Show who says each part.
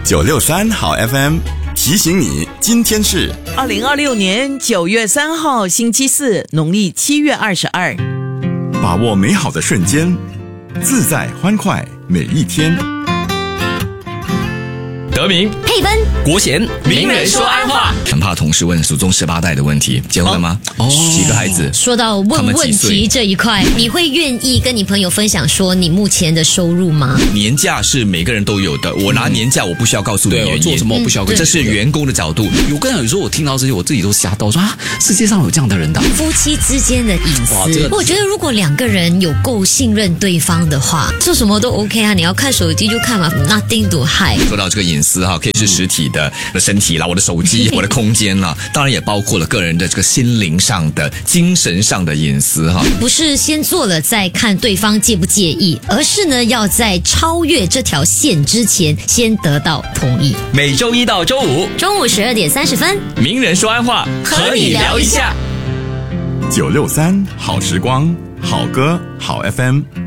Speaker 1: 963好 FM 提醒你，今天是
Speaker 2: 2026年9月3号星期四，农历7月22。
Speaker 1: 把握美好的瞬间，自在欢快每一天。
Speaker 3: 德明、
Speaker 4: 佩芬、
Speaker 3: 国贤，
Speaker 4: 名人说安话。
Speaker 3: 很怕同事问祖宗18代的问题，结婚了吗？几个孩子？
Speaker 4: 说到问问题这一块，你会愿意跟你朋友分享说你目前的收入吗？
Speaker 3: 年假是每个人都有的，我拿年假我不需要告诉你原因，
Speaker 5: 做什么我不需要告诉你，
Speaker 3: 这是员工的角度。
Speaker 5: 有时候我听到这些，我自己都吓到，说世界上有这样的人的。
Speaker 4: 夫妻之间的隐私，我觉得如果两个人有够信任对方的话，做什么都 OK 啊。你要看手机就看嘛 ，nothing to hide。
Speaker 3: 说到这个隐私可以是实体的，我的身体啦，我的手机，我的空间啦，当然也包括了个人的这个心灵上的、精神上的隐私
Speaker 4: 不是先做了再看对方介不介意，而是呢要在超越这条线之前先得到同意。
Speaker 3: 每周一到周五
Speaker 4: 中午12点30分，
Speaker 3: 名人说安话，和你聊一下。
Speaker 1: 963好时光，好歌好 FM。